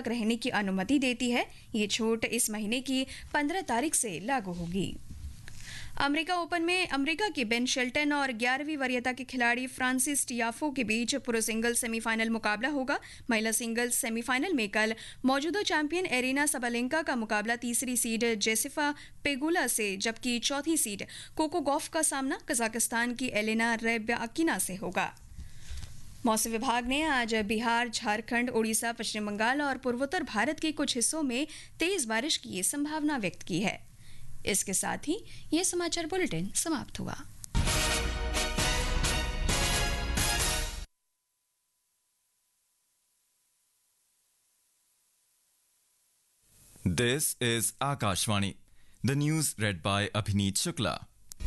तक रहने की अनुमति देती है। ये छूट इस महीने की 15 तारीख से लागू होगी। अमेरिका ओपन में अमेरिका की बेन शेल्टन और 11वीं वरीयता के खिलाड़ी फ्रांसिस टियाफो के बीच पुरुष सिंगल सेमीफाइनल मुकाबला होगा। महिला सिंगल्स सेमीफाइनल में कल मौजूदा चैंपियन एरिना सबलेंका का मुकाबला तीसरी सीड जेसिफा पेगुला से, जबकि चौथी सीड कोको गॉफ का सामना कजाकिस्तान की एलेना रैब्याकिना से होगा। मौसम विभाग ने आज बिहार, झारखंड, उड़ीसा, पश्चिम बंगाल और पूर्वोत्तर भारत के कुछ हिस्सों में तेज बारिश की संभावना व्यक्त की है। इसके साथ ही ये समाचार बुलेटिन समाप्त हुआ। This is Akashvani. The news read by Abhineet Shukla.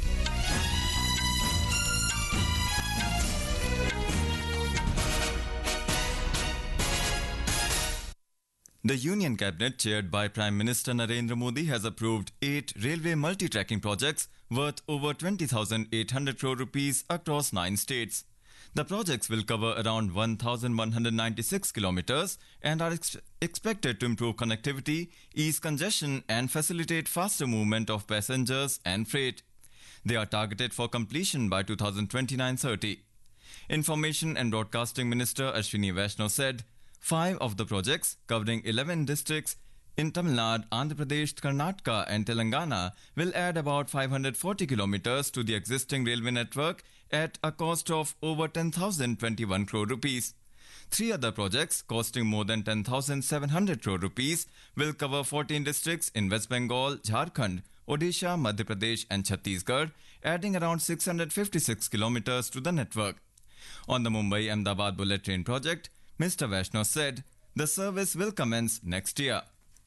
The Union Cabinet, chaired by Prime Minister Narendra Modi, has approved 8 railway multi-tracking projects worth over 20,800 crore rupees across 9 states. The projects will cover around 1,196 kilometers and are expected to improve connectivity, ease congestion and facilitate faster movement of passengers and freight. They are targeted for completion by 2029-30. Information and Broadcasting Minister Ashwini Vaishnaw said 5 of the projects, covering 11 districts in Tamil Nadu, Andhra Pradesh, Karnataka and Telangana, will add about 540 kilometers to the existing railway network at a cost of over 10,021 crore rupees. 3 other projects, costing more than 10,700 crore rupees, will cover 14 districts in West Bengal, Jharkhand, Odisha, Madhya Pradesh and Chhattisgarh, adding around 656 kilometers to the network. On the Mumbai-Ahmedabad bullet train project, Mr. Vaishnaw said the service will commence next year.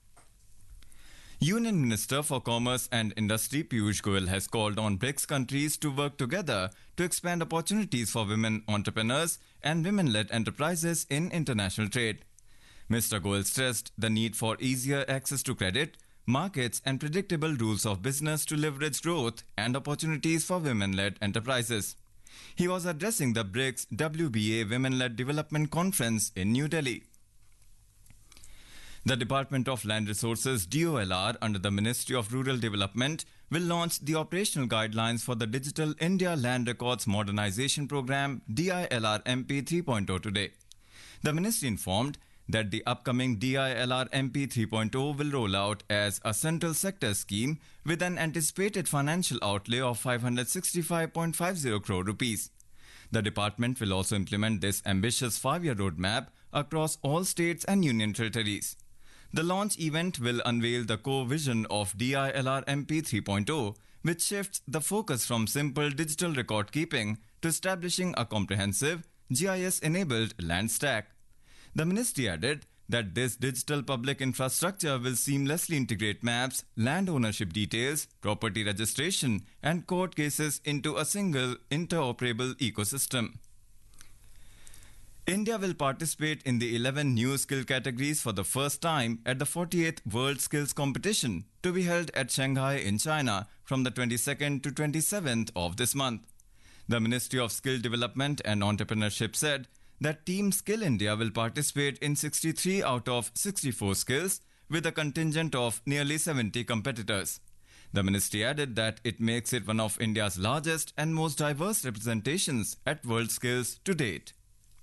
Union Minister for Commerce and Industry Piyush Goyal has called on BRICS countries to work together to expand opportunities for women entrepreneurs and women-led enterprises in international trade. Mr. Goyal stressed the need for easier access to credit, markets and predictable rules of business to leverage growth and opportunities for women-led enterprises. He was addressing the BRICS WBA Women-Led Development Conference in New Delhi. The Department of Land Resources DOLR under the Ministry of Rural Development will launch the operational guidelines for the Digital India Land Records Modernization Program DILR MP 3.0 today. The ministry informed that the upcoming DILR MP 3.0 will roll out as a central sector scheme with an anticipated financial outlay of 565.50 crore rupees. The department will also implement this ambitious 5-year roadmap across all states and union territories. The launch event will unveil the core vision of DILR MP 3.0, which shifts the focus from simple digital record keeping to establishing a comprehensive GIS-enabled land stack. The ministry added that this digital public infrastructure will seamlessly integrate maps, land ownership details, property registration, and court cases into a single interoperable ecosystem. India will participate in the 11 new skill categories for the first time at the 48th World Skills Competition to be held at Shanghai in China from the 22nd to 27th of this month. The Ministry of Skill Development and Entrepreneurship said that Team Skill India will participate in 63 out of 64 skills with a contingent of nearly 70 competitors. The ministry added that it makes it one of India's largest and most diverse representations at World Skills to date.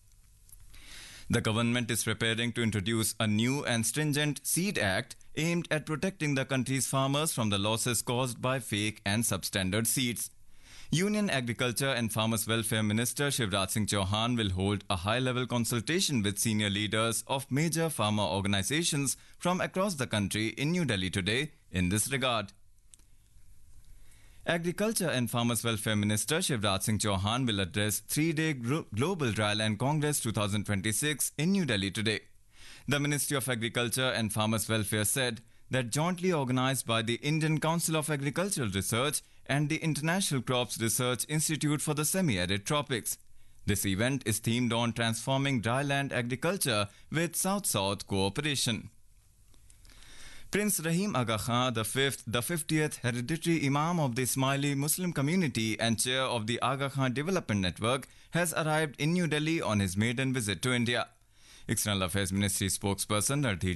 The government is preparing to introduce a new and stringent Seed Act aimed at protecting the country's farmers from the losses caused by fake and substandard seeds. Union Agriculture and Farmers Welfare Minister Shivraj Singh Chauhan will hold a high-level consultation with senior leaders of major farmer organizations from across the country in New Delhi today in this regard. Agriculture and Farmers Welfare Minister Shivraj Singh Chauhan will address 3-day Global Dryland Congress 2026 in New Delhi today. The Ministry of Agriculture and Farmers Welfare said that jointly organized by the Indian Council of Agricultural Research and the International Crops Research Institute for the Semi-Arid Tropics. This event is themed on transforming dryland agriculture with South-South cooperation. Prince Rahim Aga Khan, the 50th hereditary Imam of the Ismaili Muslim community and chair of the Aga Khan Development Network, has arrived in New Delhi on his maiden visit to India. External Affairs Ministry spokesperson Ardhir